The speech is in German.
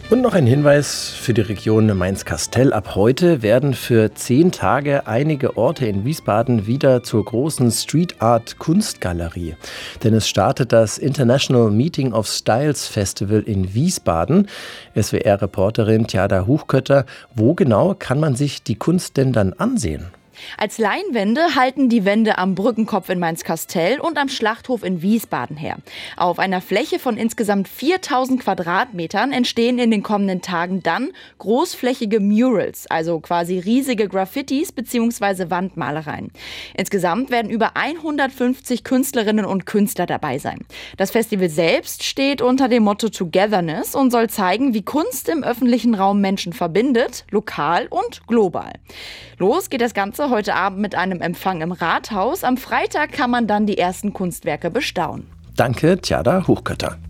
Und noch ein Hinweis für die Region Mainz-Kastell. Ab heute werden für 10 Tage einige Orte in Wiesbaden wieder zur großen Street Art Kunstgalerie. Denn es startet das International Meeting of Styles Festival in Wiesbaden. SWR-Reporterin Tjada Huchkötter, wo genau kann man sich die Kunst denn dann ansehen? Als Leinwände halten die Wände am Brückenkopf in Mainz-Kastell und am Schlachthof in Wiesbaden her. Auf einer Fläche von insgesamt 4000 Quadratmetern entstehen in den kommenden Tagen dann großflächige Murals, also quasi riesige Graffitis bzw. Wandmalereien. Insgesamt werden über 150 Künstlerinnen und Künstler dabei sein. Das Festival selbst steht unter dem Motto Togetherness und soll zeigen, wie Kunst im öffentlichen Raum Menschen verbindet, lokal und global. Los geht das Ganze heute Abend mit einem Empfang im Rathaus. Am Freitag kann man dann die ersten Kunstwerke bestaunen. Danke, Tjada Huchkötter.